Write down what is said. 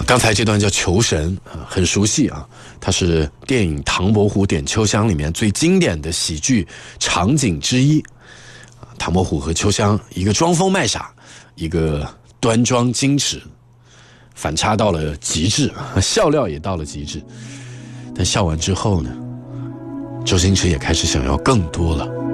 刚才这段叫求神很熟悉啊，它是电影《唐伯虎点秋香》里面最经典的喜剧场景之一。唐伯虎和秋香，一个装疯卖傻，一个端庄矜持，反差到了极致，笑料也到了极致。但笑完之后呢，周星驰也开始想要更多了。